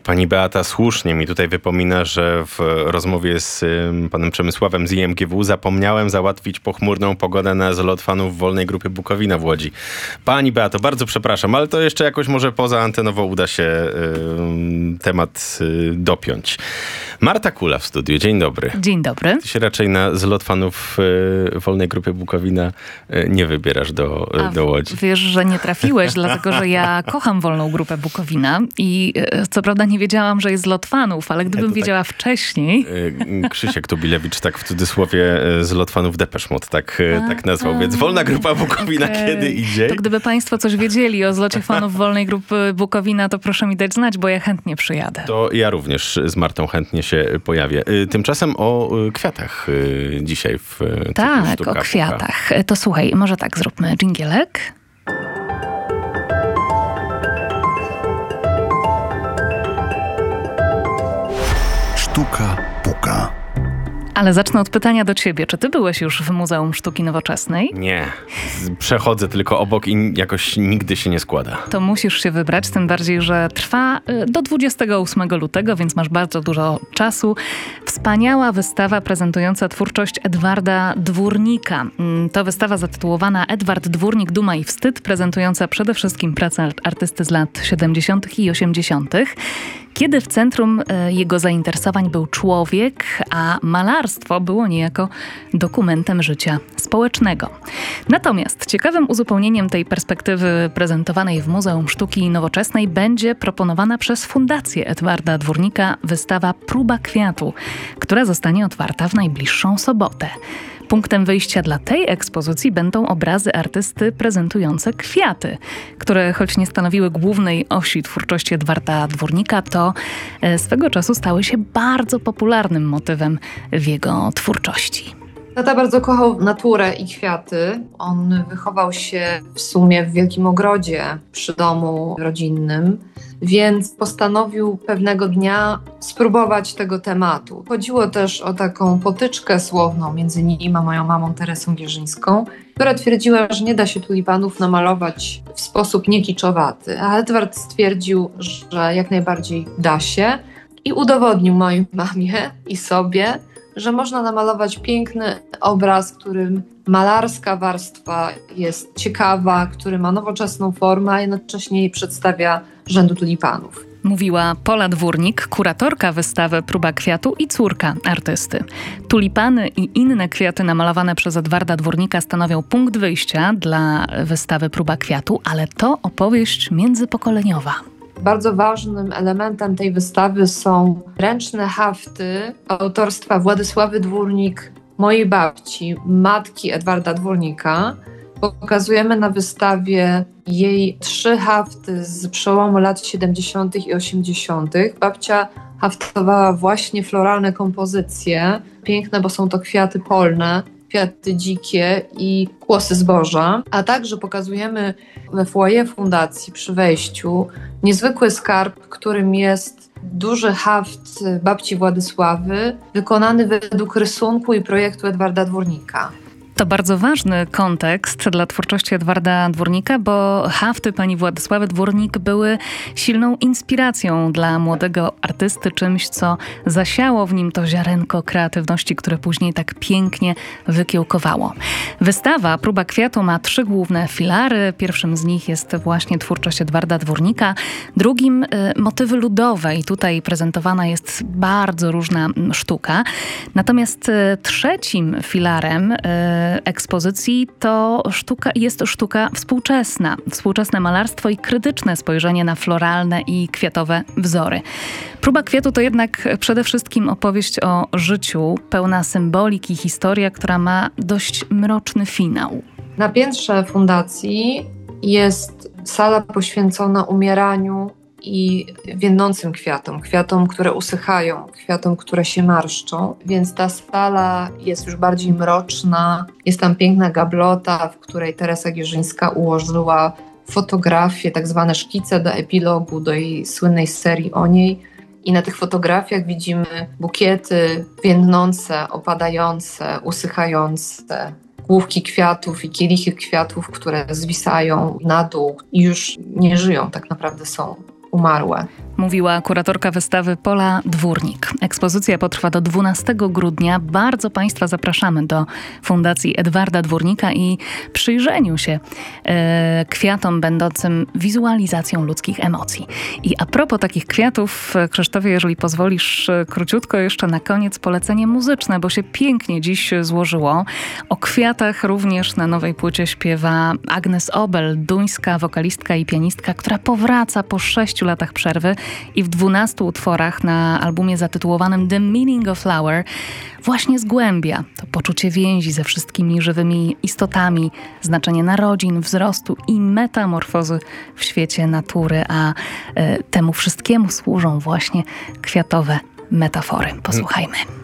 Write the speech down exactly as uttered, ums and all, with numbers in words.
Pani Beata słusznie mi tutaj wypomina, że w rozmowie z y, panem Przemysławem z I M G W zapomniałem załatwić pochmurną pogodę na zlot fanów Wolnej Grupy Bukowina w Łodzi. Pani Beato, bardzo przepraszam, ale to jeszcze jakoś może poza antenowo uda się y, temat y, dopiąć. Marta Kula w studiu. Dzień dobry. Dzień dobry. Ty się raczej na zlot fanów y, Wolnej Grupy Bukowina y, nie wybierasz do, y, A do Łodzi. Wiesz, że nie trafiłeś, dlatego że ja kocham Wolną Grupę Bukowina i y, co prawda nie wiedziałam, że jest zlot fanów, ale gdybym tak, wiedziała wcześniej... Y, Krzysiek Tubilewicz tak w cudzysłowie y, zlot fanów Depeche Mode tak, y, a, tak nazwał. a, Więc Wolna Grupa Bukowina okay. kiedy idzie? To gdyby państwo coś wiedzieli o zlocie fanów Wolnej Grupy Bukowina, to proszę mi dać znać, bo ja chętnie przyjadę. To ja również z Martą chętnie się pojawię. Tymczasem o kwiatach dzisiaj w Tak, Sztuka, o kwiatach. Puka. To słuchaj, może tak zróbmy dżingielek. Sztuka puka. Ale zacznę od pytania do ciebie. Czy ty byłeś już w Muzeum Sztuki Nowoczesnej? Nie. Przechodzę tylko obok i jakoś nigdy się nie składa. To musisz się wybrać, tym bardziej, że trwa do dwudziestego ósmego lutego, więc masz bardzo dużo czasu. Wspaniała wystawa prezentująca twórczość Edwarda Dwórnika. To wystawa zatytułowana Edward Dwórnik, Duma i Wstyd, prezentująca przede wszystkim pracę artysty z lat siedemdziesiątych i osiemdziesiątych. Kiedy w centrum jego zainteresowań był człowiek, a malarstwo było niejako dokumentem życia społecznego. Natomiast ciekawym uzupełnieniem tej perspektywy prezentowanej w Muzeum Sztuki Nowoczesnej będzie proponowana przez Fundację Edwarda Dwórnika wystawa Próba kwiatu, która zostanie otwarta w najbliższą sobotę. Punktem wyjścia dla tej ekspozycji będą obrazy artysty prezentujące kwiaty, które choć nie stanowiły głównej osi twórczości Edwarda Dwórnika, to swego czasu stały się bardzo popularnym motywem w jego twórczości. Tata bardzo kochał naturę i kwiaty. On wychował się w sumie w wielkim ogrodzie przy domu rodzinnym, więc postanowił pewnego dnia spróbować tego tematu. Chodziło też o taką potyczkę słowną między nim a moją mamą Teresą Gierzyńską, która twierdziła, że nie da się tulipanów namalować w sposób niekiczowaty. A Edward stwierdził, że jak najbardziej da się i udowodnił mojej mamie i sobie, że można namalować piękny obraz, w którym malarska warstwa jest ciekawa, który ma nowoczesną formę, a jednocześnie przedstawia rzędu tulipanów. Mówiła Pola Dwórnik, kuratorka wystawy Próba kwiatu i córka artysty. Tulipany i inne kwiaty namalowane przez Edwarda Dwórnika stanowią punkt wyjścia dla wystawy Próba kwiatu, ale to opowieść międzypokoleniowa. Bardzo ważnym elementem tej wystawy są ręczne hafty autorstwa Władysławy Dwórnik, mojej babci, matki Edwarda Dwórnika. Pokazujemy na wystawie jej trzy hafty z przełomu lat siedemdziesiątych i osiemdziesiątych. Babcia haftowała właśnie floralne kompozycje, piękne, bo są to kwiaty polne, kwiaty dzikie i kłosy zboża, a także pokazujemy we foyer fundacji przy wejściu niezwykły skarb, którym jest duży haft babci Władysławy, wykonany według rysunku i projektu Edwarda Dwórnika. To bardzo ważny kontekst dla twórczości Edwarda Dwórnika, bo hafty pani Władysławy Dwórnik były silną inspiracją dla młodego artysty, czymś, co zasiało w nim to ziarenko kreatywności, które później tak pięknie wykiełkowało. Wystawa Próba kwiatu ma trzy główne filary. Pierwszym z nich jest właśnie twórczość Edwarda Dwórnika, drugim y, motywy ludowe i tutaj prezentowana jest bardzo różna sztuka. Natomiast y, trzecim filarem y, ekspozycji to sztuka, jest sztuka współczesna. Współczesne malarstwo i krytyczne spojrzenie na floralne i kwiatowe wzory. Próba kwiatu to jednak przede wszystkim opowieść o życiu, pełna symboliki, historia, która ma dość mroczny finał. Na piętrze fundacji jest sala poświęcona umieraniu i więdnącym kwiatom, kwiatom, które usychają, kwiatom, które się marszczą, więc ta sala jest już bardziej mroczna. Jest tam piękna gablota, w której Teresa Gierzyńska ułożyła fotografie, tak zwane szkice do epilogu, do jej słynnej serii o niej. I na tych fotografiach widzimy bukiety więdnące, opadające, usychające, główki kwiatów i kielichy kwiatów, które zwisają na dół i już nie żyją, tak naprawdę są umarłe. Mówiła kuratorka wystawy Pola Dwórnik. Ekspozycja potrwa do dwunastego grudnia. Bardzo Państwa zapraszamy do Fundacji Edwarda Dwórnika i przyjrzeniu się e, kwiatom będącym wizualizacją ludzkich emocji. I a propos takich kwiatów, Krzysztofie, jeżeli pozwolisz, króciutko jeszcze na koniec polecenie muzyczne, bo się pięknie dziś złożyło. O kwiatach również na nowej płycie śpiewa Agnes Obel, duńska wokalistka i pianistka, która powraca po sześciu latach przerwy i w dwunastu utworach na albumie zatytułowanym The Meaning of Flower właśnie zgłębia to poczucie więzi ze wszystkimi żywymi istotami, znaczenie narodzin, wzrostu i metamorfozy w świecie natury, a e, temu wszystkiemu służą właśnie kwiatowe metafory. Posłuchajmy.